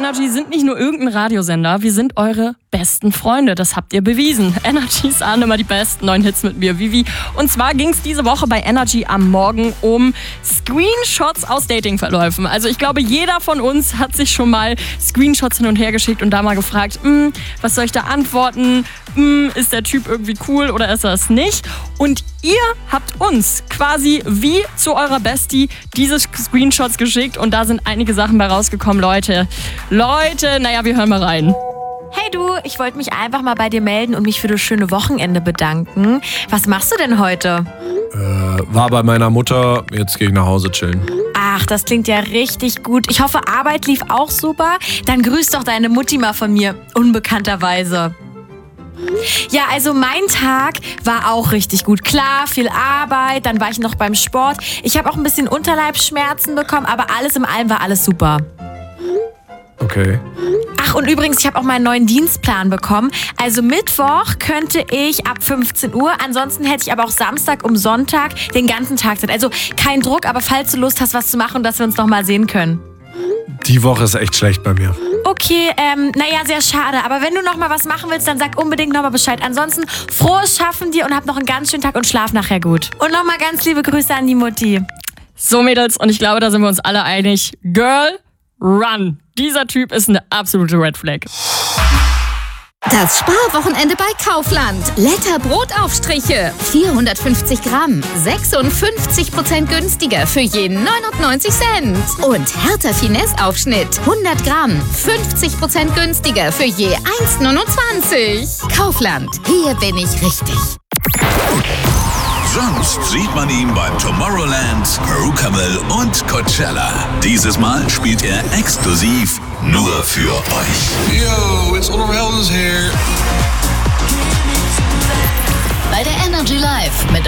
Energy sind nicht nur irgendein Radiosender, wir sind eure besten Freunde. Das habt ihr bewiesen. Energy sahen immer die besten neuen Hits mit mir, Vivi. Und zwar ging es diese Woche bei Energy am Morgen um Screenshots aus Datingverläufen. Also ich glaube, jeder von uns hat sich schon mal Screenshots hin und her geschickt und da mal gefragt, was soll ich da antworten? Ist der Typ irgendwie cool oder ist er es nicht? Und ihr habt uns quasi wie zu eurer Bestie diese Screenshots geschickt und da sind einige Sachen bei rausgekommen, Leute, naja, wir hören mal rein. Hey du, ich wollte mich einfach mal bei dir melden und mich für das schöne Wochenende bedanken. Was machst du denn heute? War bei meiner Mutter, jetzt gehe ich nach Hause chillen. Ach, das klingt ja richtig gut. Ich hoffe, Arbeit lief auch super. Dann grüß doch deine Mutti mal von mir, unbekannterweise. Ja, also mein Tag war auch richtig gut. Klar, viel Arbeit, dann war ich noch beim Sport. Ich habe auch ein bisschen Unterleibsschmerzen bekommen, aber alles in allem war alles super. Okay. Ach, und übrigens, ich habe auch meinen neuen Dienstplan bekommen. Also Mittwoch könnte ich ab 15 Uhr, ansonsten hätte ich aber auch Samstag um Sonntag den ganzen Tag Zeit. Also kein Druck, aber falls du Lust hast, was zu machen, dass wir uns noch mal sehen können. Die Woche ist echt schlecht bei mir. Okay, naja, sehr schade. Aber wenn du noch mal was machen willst, dann sag unbedingt noch mal Bescheid. Ansonsten frohes Schaffen dir und hab noch einen ganz schönen Tag und schlaf nachher gut. Und noch mal ganz liebe Grüße an die Mutti. So Mädels, und ich glaube, da sind wir uns alle einig. Girl, run. Dieser Typ ist eine absolute Red Flag. Das Sparwochenende bei Kaufland. Letter Brotaufstriche. 450 Gramm. 56% günstiger für je 99 Cent. Und Hertha Finesse Aufschnitt. 100 Gramm. 50% günstiger für je 1,29. Kaufland. Hier bin ich richtig. Sonst sieht man ihn beim Tomorrowland, Perucamel und Coachella. Dieses Mal spielt er exklusiv nur für euch. Yo, it's Oliver Heldens here. Bei der Energy Live mit